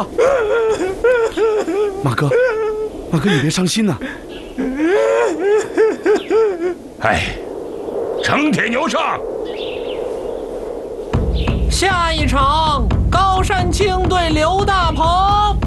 哥，马哥，马哥，你别伤心呐。 哎，城铁牛上， 下一场